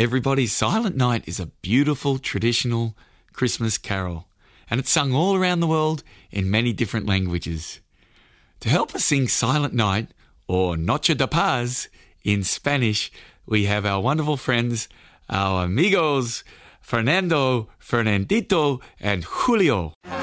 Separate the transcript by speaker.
Speaker 1: everybody, Silent Night is a beautiful traditional Christmas carol, and it's sung all around the world in many different languages. To help us sing Silent Night, or Noche de Paz in Spanish, we have our wonderful friends, our amigos, Fernando, Fernandito, and Julio.